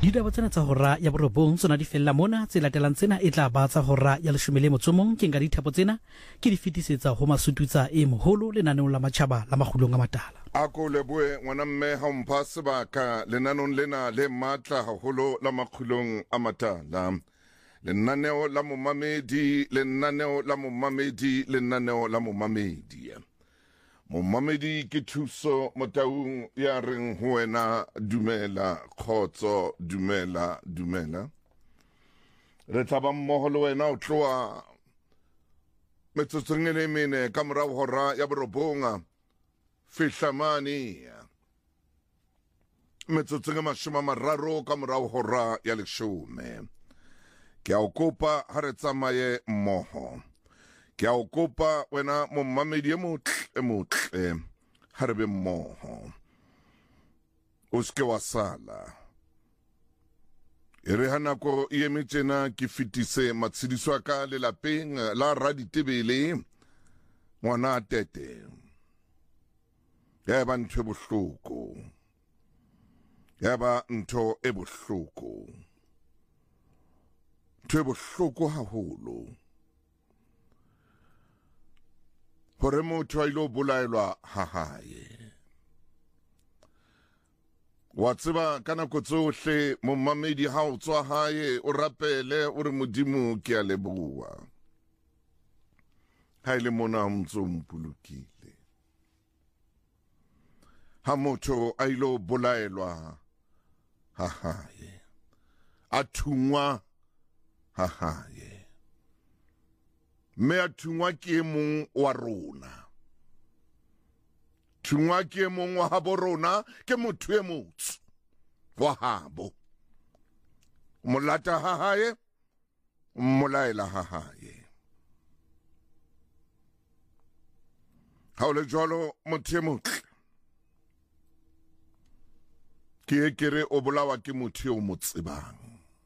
Ditaba tsena tsa hora ya borobong tsona di fella mona, tse latelang tsena e tla ba tsa hora ya 11 ke nka dithapo tsena ke di fetisetsa ho Masututsa e moholo lenaneng la matjhaba la makgulong a matala. A ko leboe ngwana mme ha mpha sebaka lenanong lena le matla haholo la makgulong a matala. Lenaneo la momamedi, lenaneo la momamedi, lenaneo la momamedi. Momamedi ke thuso motaung ya reng ho wena dumela khotso dumela dumela. Re tla ba mmoho le wena o tloa metsotsong e mene ka morao hora ya borobonga fihlamane metsotsong e 30 ka morao hora ya 10. Ke a o kopa ha re tsamaye mmoho. Ke a o kopa wena momamedi e motle ha re be mmoho. O ske wa sala. E re ha nako e eme tjena ke fetise matshidiso a ka lelapeng la Raditebele ngwana Tete. Ya ba ntho e bohloko. Ya ba ntho e bohloko. Ntho e bohloko haholo. Hore motho a ilo bolaelwa ha hae. Wa tseba ka nako tsohle momamedi ha o tswa hae o rapele o re Modimo ke a leboha. Ha ile mona ntso mpulukile. Ha motho a ilo bolaelwa ha hae. A thungwa ha hae. Me a thungwa ke mong wa rona. Thungwa ke mong wa habo rona ke motho e motsho wa habo. Molata ha hae, molaela ha hae. Ha o le jwalo motho e motle. Ke kere o bolawa ke motho o mo tsebang.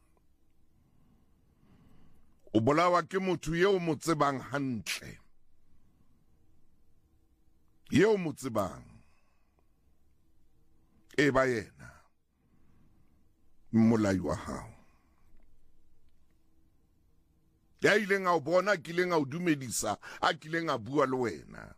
O bolawa ke motho yeo mo tsebang hantle. Yeo mo tsebang. E ba yena. Molai wa hao. Ya ileng a o bona, a kileng a o dumedisa, a kileng a bua le wena.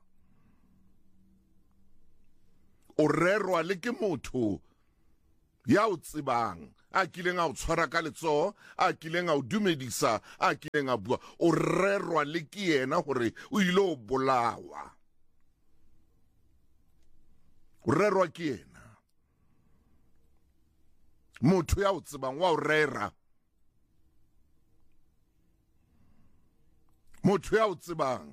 O rerwa le ke motho ya o tsebang. A kileng a o tshwara ka letsoho, a kileng a o dumedisa, a kileng a bua. O rerwa le ke yena hore o ile o bolawa. O rerwa ke yena. Motho ya o tsebang wa o rera. Motho ya o tsebang.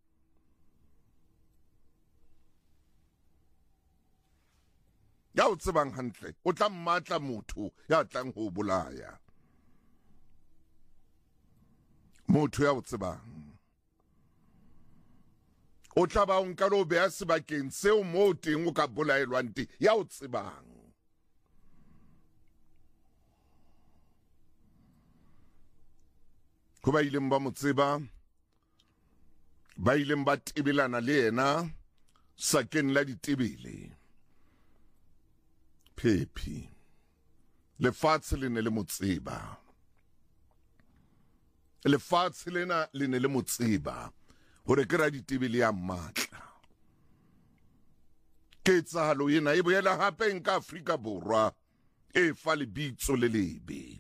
Ya o tsebang hantle, o tla mmatla motho ya tlang ho bolaya. Motho ya o tsebang. O tla ba o nka lo beha sebakeng seo moo teng o ka bolaelwang teng, ya o tsebang. Ho ba ileng ba mo tseba, ba ileng ba tebelana le yena sakeng la Ditebele. Phephi. Lefatshe le ne le mo tseba. Lefatshe lena le ne le mo tseba. Hore ke Raditebele ya matla. Ketsahalo ena e boela hape nka Afrika Borwa e fa lebitso le lebe.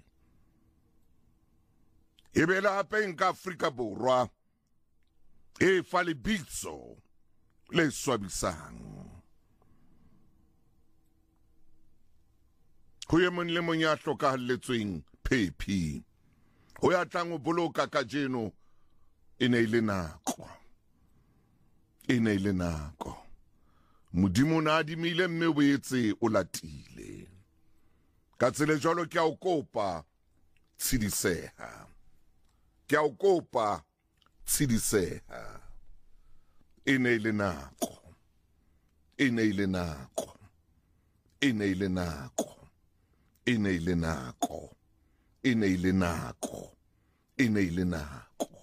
E boela hape nka Afrika Borwa e fa lebitso le swabisang. Ho ye mong le mong ya hlokahalletsweng phephi. Ho ya tlang ho boloka kajeno e ne ile nako. E ne ile nako. Modimo na adimile mme o boetse o latile. Ka tsela jwalo ke a o kopa tshidiseha. Ke a o kopa tshidiseha. E ne ile nako. E ne ile nako. E ne ile nako. E ne ile nako. E ne ile nako. E ne ile nako.